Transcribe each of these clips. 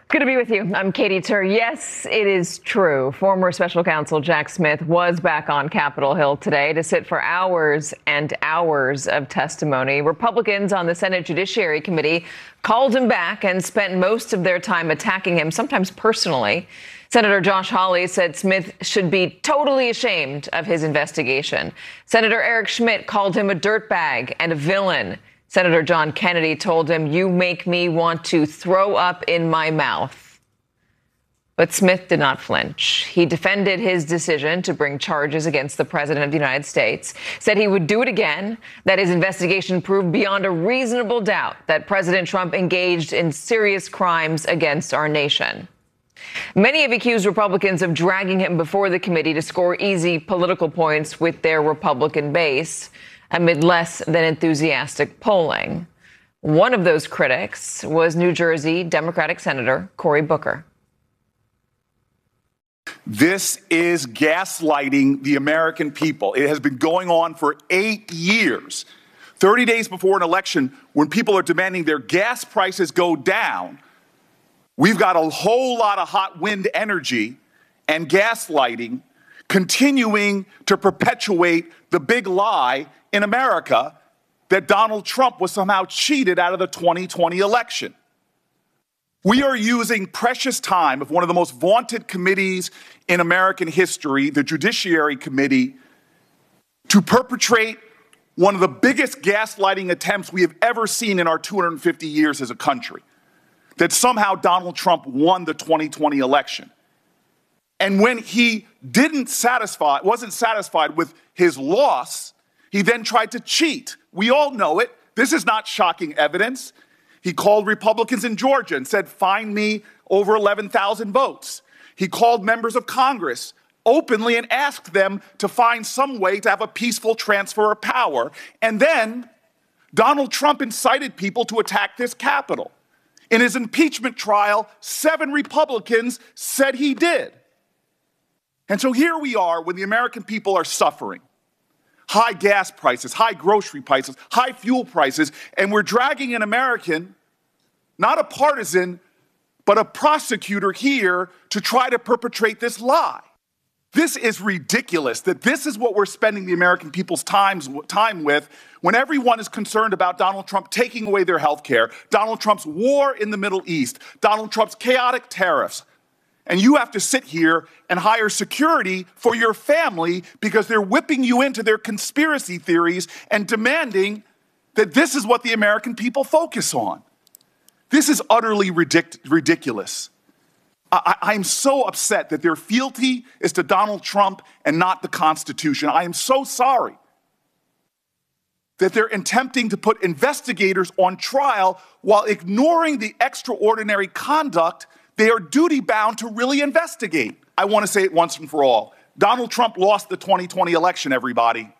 Good to be with you. I'm Katie Tur. Yes, it is true. Former special counsel Jack Smith was back on Capitol Hill today to sit for hours and hours of testimony. Republicans on the Senate Judiciary Committee called him back and spent most of their time attacking him, sometimes personally. Senator Josh Hawley said Smith should be totally ashamed of his investigation. Senator Eric Schmitt called him a dirtbag and a villain. Senator John Kennedy told him, "You make me want to throw up in my mouth." But Smith did not flinch. He defended his decision to bring charges against the president of the United States, said he would do it again, that his investigation proved beyond a reasonable doubt that President Trump engaged in serious crimes against our nation. Many have accused Republicans of dragging him before the committee to score easy political points with their Republican base amid less than enthusiastic polling. One of those critics was New Jersey Democratic Senator Cory Booker. This is gaslighting the American people. It has been going on for 8 years. 30 days before an election, when people are demanding their gas prices go down, we've got a whole lot of hot wind energy and gaslighting continuing to perpetuate the big lie in America that Donald Trump was somehow cheated out of the 2020 election. We are using precious time of one of the most vaunted committees in American history, the Judiciary Committee, to perpetrate one of the biggest gaslighting attempts we have ever seen in our 250 years as a country, that somehow Donald Trump won the 2020 election. And when he wasn't satisfied with his loss, he then tried to cheat. We all know it. This is not shocking evidence. He called Republicans in Georgia and said, "Find me over 11,000 votes." He called members of Congress openly and asked them to find some way to have a peaceful transfer of power. And then Donald Trump incited people to attack this Capitol. In his impeachment trial, 7 Republicans said he did. And so here we are when the American people are suffering. High gas prices, high grocery prices, high fuel prices, and we're dragging an American, not a partisan, but a prosecutor here to try to perpetrate this lie. This is ridiculous, that this is what we're spending the American people's time with when everyone is concerned about Donald Trump taking away their health care, Donald Trump's war in the Middle East, Donald Trump's chaotic tariffs. And you have to sit here and hire security for your family because they're whipping you into their conspiracy theories and demanding that this is what the American people focus on. This is utterly ridiculous. I'm so upset that their fealty is to Donald Trump and not the Constitution. I am so sorry that they're attempting to put investigators on trial while ignoring the extraordinary conduct they are duty-bound to really investigate. I want to say it once and for all. Donald Trump lost the 2020 election, everybody.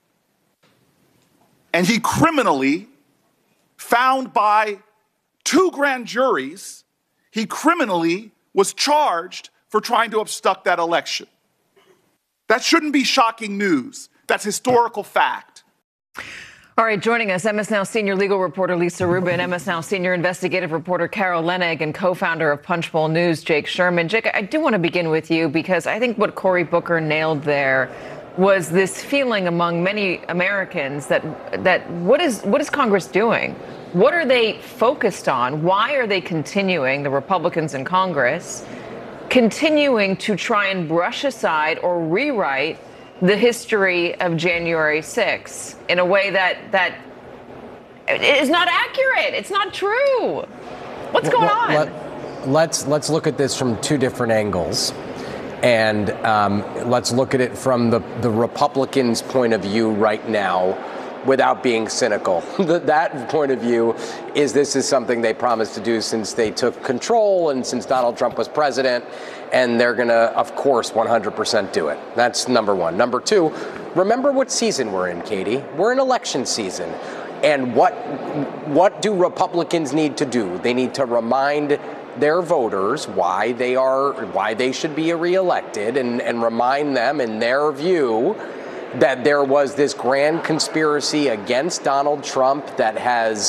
And he criminally, found by 2 grand juries, he criminally was charged for trying to obstruct that election. That shouldn't be shocking news. That's historical fact. All right, joining us, MS Now senior legal reporter Lisa Rubin, MS Now senior investigative reporter Carol Leonnig, and co-founder of Punchbowl News, Jake Sherman. Jake, I do want to begin with you because I think what Cory Booker nailed there was this feeling among many Americans that what is Congress doing? What are they focused on? Why are they continuing, the Republicans in Congress, continuing to try and brush aside or rewrite the history of January 6th in a way that is not accurate? It's not true. What's going on? Let's look at this from 2 different angles. And let's look at it from the Republicans' point of view right now without being cynical. That point of view is this is something they promised to do since they took control and since Donald Trump was president, and they're going to, of course, 100% do it. That's number one. Number 2, remember what season we're in, Katie. We're in election season. And what do Republicans need to do? They need to remind their voters why they should be reelected and remind them, in their view, that there was this grand conspiracy against Donald Trump that has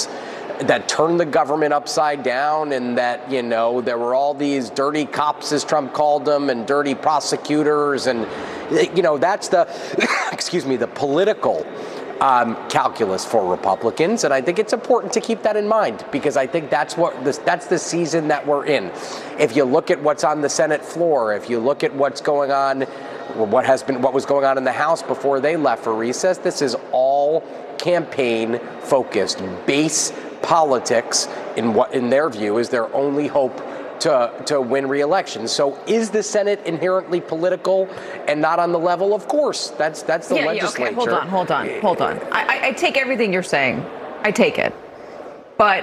that turned the government upside down, and that, you know, there were all these dirty cops, as Trump called them, and dirty prosecutors. And, you know, that's the, excuse me, the political calculus for Republicans. And I think it's important to keep that in mind, because I think that's the season that we're in. If you look at what's on the Senate floor, if you look at what's going on, what was going on in the House before they left for recess, this is all campaign focused, base politics in what, in their view, is their only hope to win re-election. So is the Senate inherently political and not on the level? Of course, that's the legislature. Okay, hold on. I take everything you're saying. I take it. But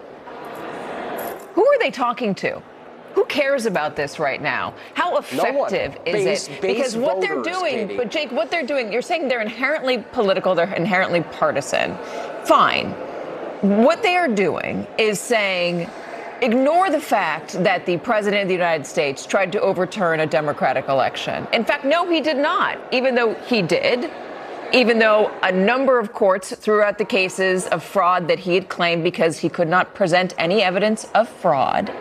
who are they talking to? Who cares about this right now? How effective is it? Because what they're doing, Katie. But Jake, what they're doing, you're saying they're inherently political, they're inherently partisan. Fine. What they are doing is saying, ignore the fact that the president of the United States tried to overturn a Democratic election. In fact, no, he did not, even though he did. Even though a number of courts threw out the cases of fraud that he had claimed because he could not present any evidence of fraud.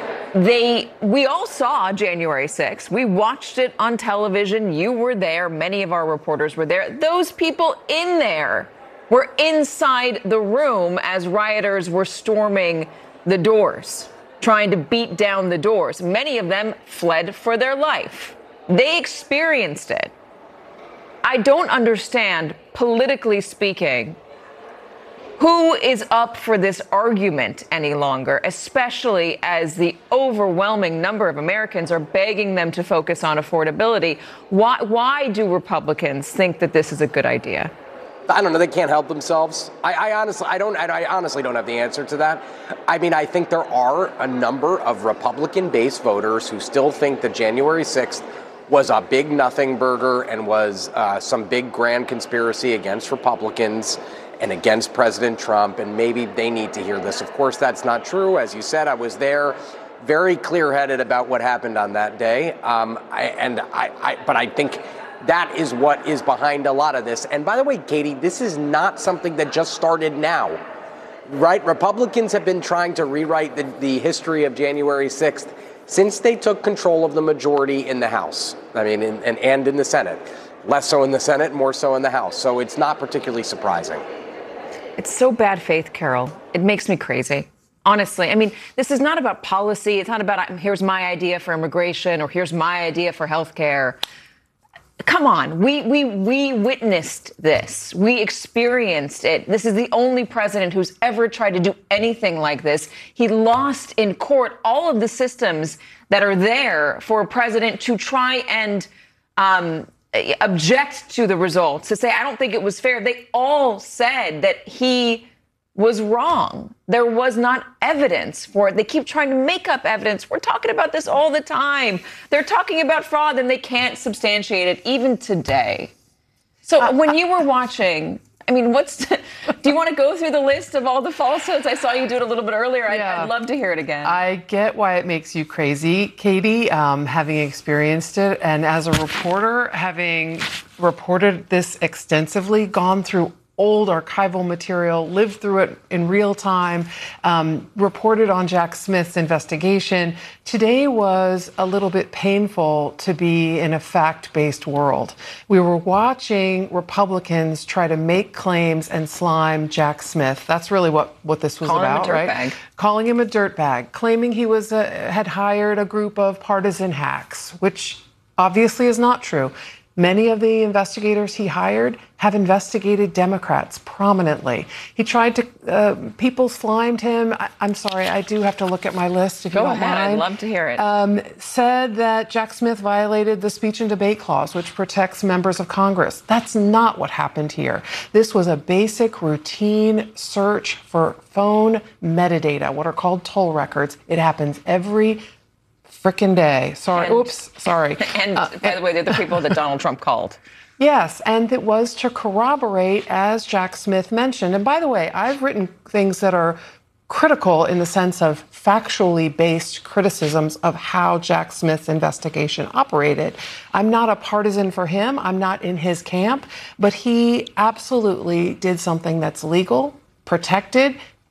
We all saw January 6th. We watched it on television. You were there. Many of our reporters were there. Those people in there were inside the room as rioters were storming the doors, trying to beat down the doors. Many of them fled for their life. They experienced it. I don't understand, politically speaking, who is up for this argument any longer, especially as the overwhelming number of Americans are begging them to focus on affordability. Why do Republicans think that this is a good idea? I don't know. They can't help themselves. I honestly don't have the answer to that. I mean, I think there are a number of Republican-based voters who still think that January 6th was a big nothing burger and was some big grand conspiracy against Republicans and against President Trump, and maybe they need to hear this. Of course, that's not true. As you said, I was there, very clear-headed about what happened on that day. But I think that is what is behind a lot of this. And by the way, Katie, this is not something that just started now, right? Republicans have been trying to rewrite the history of January 6th since they took control of the majority in the House. I mean, and in the Senate. Less so in the Senate, more so in the House. So it's not particularly surprising. It's so bad faith, Carol. It makes me crazy. Honestly, I mean, this is not about policy. It's not about here's my idea for immigration or here's my idea for health care. Come on. We witnessed this. We experienced it. This is the only president who's ever tried to do anything like this. He lost in court all of the systems that are there for a president to try and object to the results, to say, I don't think it was fair. They all said that he was wrong. There was not evidence for it. They keep trying to make up evidence. We're talking about this all the time. They're talking about fraud and they can't substantiate it even today. So when you were watching, I mean, do you want to go through the list of all the falsehoods? I saw you do it a little bit earlier. I'd love to hear it again. I get why it makes you crazy, Katie, having experienced it. And as a reporter, having reported this extensively, gone through old archival material, lived through it in real time, reported on Jack Smith's investigation. Today was a little bit painful to be in a fact-based world. We were watching Republicans try to make claims and slime Jack Smith. That's really what this was about, right? Calling him a dirtbag, claiming he had hired a group of partisan hacks, which obviously is not true. Many of the investigators he hired have investigated Democrats prominently. He tried to, people slimed him. I'm sorry, I do have to look at my list if you don't mind. Go ahead, I'd love to hear it. Said that Jack Smith violated the speech and debate clause, which protects members of Congress. That's not what happened here. This was a basic routine search for phone metadata, what are called toll records. It happens every frickin' day. Sorry. And by the way, they're the people that Donald Trump called. Yes, and it was to corroborate, as Jack Smith mentioned. And by the way, I've written things that are critical in the sense of factually based criticisms of how Jack Smith's investigation operated. I'm not a partisan for him. I'm not in his camp. But he absolutely did something that's legal, protected,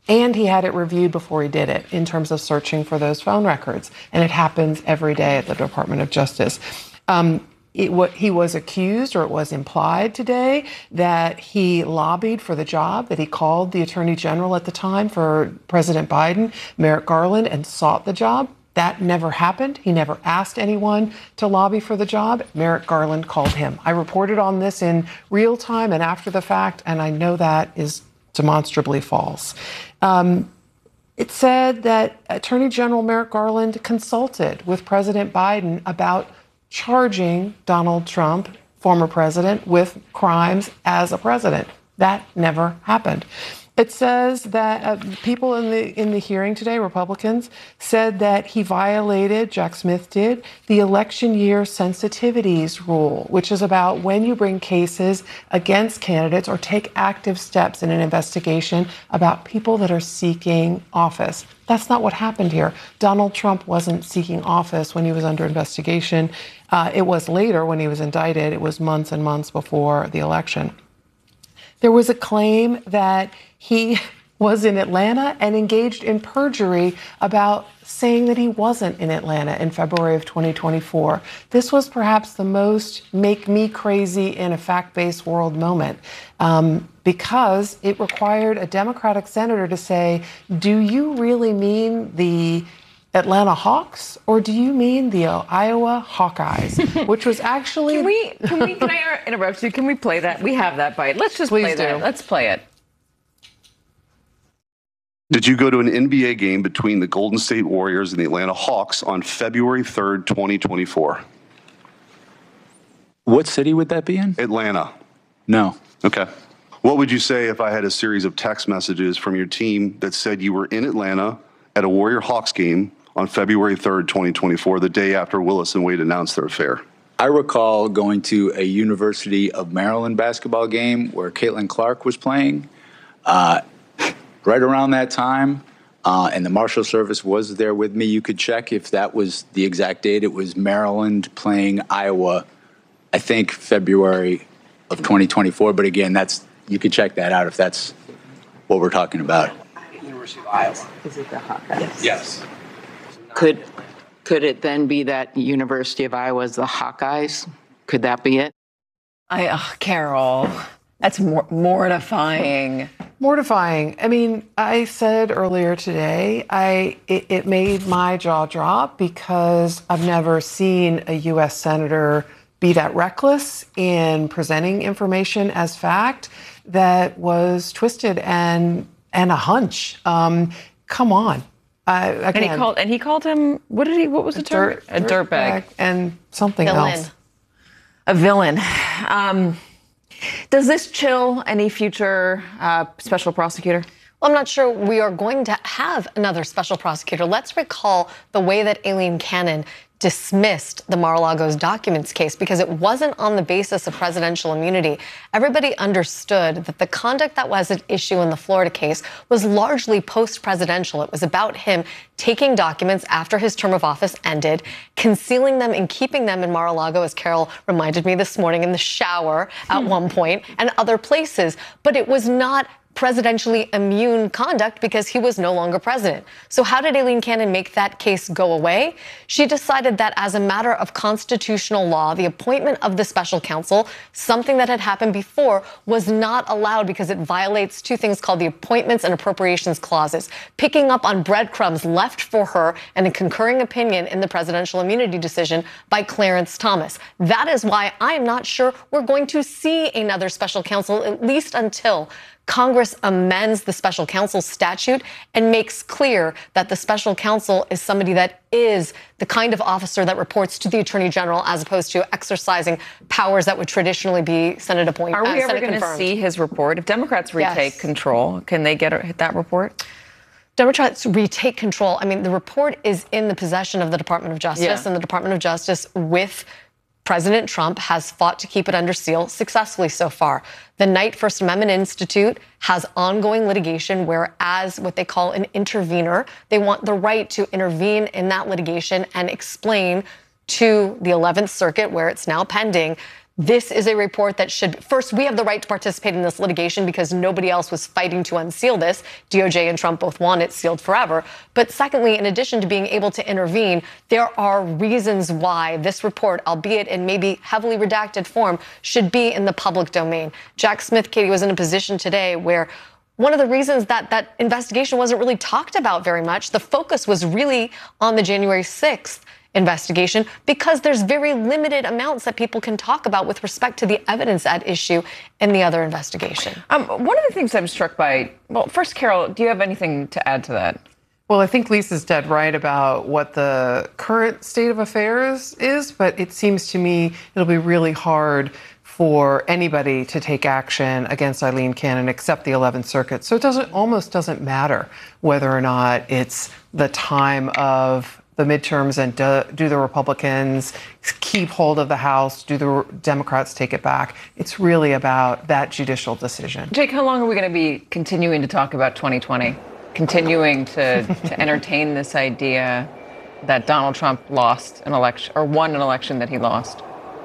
And he had it reviewed before he did it in terms of searching for those phone records. And it happens every day at the Department of Justice. He was accused, or it was implied today, that he lobbied for the job, that he called the Attorney General at the time for President Biden, Merrick Garland, and sought the job. That never happened. He never asked anyone to lobby for the job. Merrick Garland called him. I reported on this in real time and after the fact, and I know that is demonstrably false. It said that Attorney General Merrick Garland consulted with President Biden about charging Donald Trump, former president, with crimes as a president. That never happened. It says that people in the hearing today, Republicans, said that he violated, Jack Smith did, the election year sensitivities rule, which is about when you bring cases against candidates or take active steps in an investigation about people that are seeking office. That's not what happened here. Donald Trump wasn't seeking office when he was under investigation. It was later when he was indicted. It was months and months before the election. There was a claim that he was in Atlanta and engaged in perjury about saying that he wasn't in Atlanta in February of 2024. This was perhaps the most make me crazy in a fact-based world moment, because it required a Democratic senator to say, do you really mean the Atlanta Hawks, or do you mean the Iowa Hawkeyes? Which was actually... Can I interrupt you? Can we play that? We have that bite. Let's just play that. Let's play it. Did you go to an NBA game between the Golden State Warriors and the Atlanta Hawks on February 3rd, 2024? What city would that be in? Atlanta. No. Okay. What would you say if I had a series of text messages from your team that said you were in Atlanta at a Warrior Hawks game on February 3rd, 2024, the day after Willis and Wade announced their affair? I recall going to a University of Maryland basketball game where Caitlin Clark was playing right around that time, and the Marshal Service was there with me. You could check if that was the exact date. It was Maryland playing Iowa, I think February of 2024. But again, you could check that out if that's what we're talking about. University of Iowa. Is it the Hawkeyes? Yes. Could it then be that University of Iowa is the Hawkeyes? Could that be it? Carol, that's mortifying. Mortifying. I mean, I said earlier today, it made my jaw drop because I've never seen a U.S. senator be that reckless in presenting information as fact that was twisted and a hunch. Come on. Again, and he called him, what was the term? A dirtbag. And something else. A villain. Does this chill any future special prosecutor? Well, I'm not sure we are going to have another special prosecutor. Let's recall the way that Aileen Cannon dismissed the Mar-a-Lago's documents case because it wasn't on the basis of presidential immunity. Everybody understood that the conduct that was at issue in the Florida case was largely post-presidential. It was about him taking documents after his term of office ended, concealing them and keeping them in Mar-a-Lago, as Carol reminded me this morning, in the shower at one point, and other places. But it was not presidentially immune conduct because he was no longer president. So how did Aileen Cannon make that case go away? She decided that as a matter of constitutional law, the appointment of the special counsel, something that had happened before, was not allowed because it violates two things called the Appointments and Appropriations Clauses, picking up on breadcrumbs left for her and a concurring opinion in the presidential immunity decision by Clarence Thomas. That is why I am not sure we're going to see another special counsel, at least until Congress amends the special counsel statute and makes clear that the special counsel is somebody that is the kind of officer that reports to the attorney general as opposed to exercising powers that would traditionally be Senate appointed. Are we ever going to see his report? If Democrats retake control, can they get that report? Democrats retake control. I mean, the report is in the possession of the Department of Justice, and the Department of Justice with President Trump has fought to keep it under seal successfully so far. The Knight First Amendment Institute has ongoing litigation where, as what they call an intervener, they want the right to intervene in that litigation and explain to the 11th Circuit, where it's now pending, this is a report that should, first, we have the right to participate in this litigation because nobody else was fighting to unseal this. DOJ and Trump both want it sealed forever. But secondly, in addition to being able to intervene, there are reasons why this report, albeit in maybe heavily redacted form, should be in the public domain. Jack Smith, Katie, was in a position today where one of the reasons that investigation wasn't really talked about very much, the focus was really on the January 6th investigation, because there's very limited amounts that people can talk about with respect to the evidence at issue in the other investigation. One of the things I'm struck by, well, first, Carol, do you have anything to add to that? Well, I think Lisa's dead right about what the current state of affairs is, but it seems to me it'll be really hard for anybody to take action against Aileen Cannon except the 11th Circuit. So it almost doesn't matter whether or not it's the time of the midterms and do the Republicans keep hold of the House? Do the Democrats take it back? It's really about that judicial decision. Jake, how long are we going to be continuing to talk about 2020? Continuing to entertain this idea that Donald Trump lost an election or won an election that he lost?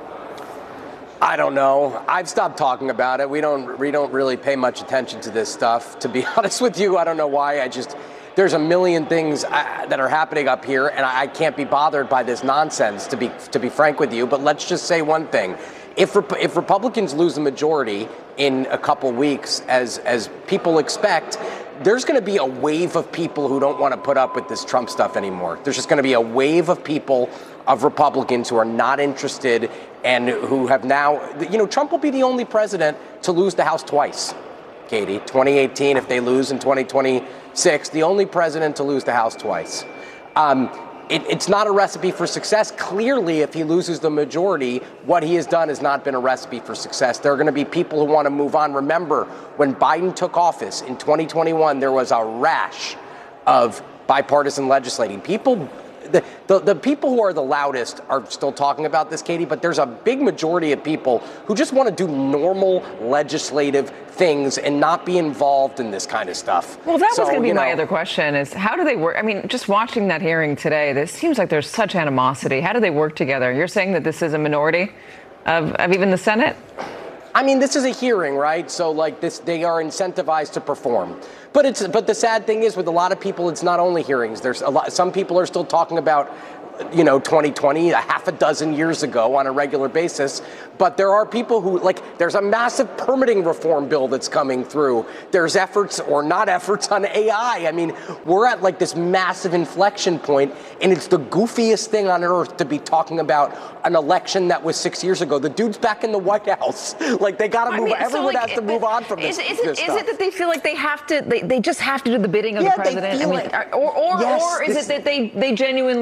I don't know. I've stopped talking about it. We don't really pay much attention to this stuff. To be honest with you, I don't know why. There's a million things that are happening up here, and I can't be bothered by this nonsense, to be frank with you. But let's just say one thing. If Republicans lose the majority in a couple weeks, as people expect, there's going to be a wave of people who don't want to put up with this Trump stuff anymore. There's just going to be a wave of people, of Republicans, who are not interested and who have now, Trump will be the only president to lose the House twice, Katie. 2018, if they lose in 2026, the only president to lose the House twice. It's not a recipe for success. Clearly, if he loses the majority, what he has done has not been a recipe for success. There are going to be people who want to move on. Remember, when Biden took office in 2021, there was a rash of bipartisan legislating. The people who are the loudest are still talking about this, Katie, but there's a big majority of people who just want to do normal legislative things and not be involved in this kind of stuff. Well, that was going to be my other question is, how do they work? I mean, just watching that hearing today, this seems like there's such animosity. How do they work together? You're saying that this is a minority of even the Senate? I mean, this is a hearing, right? So they are incentivized to perform. But the sad thing is, with a lot of people, it's not only hearings. Some people are still talking about 2020, a half a dozen years ago on a regular basis. But there are people who, there's a massive permitting reform bill that's coming through. There's efforts or not efforts on AI. I mean, we're at this massive inflection point, and it's the goofiest thing on earth to be talking about an election that was 6 years ago. The dude's back in the White House. They got to move. Everyone has to move on from this. Is it that they feel like they have to? They just have to do the bidding of the president? Or is it that they genuinely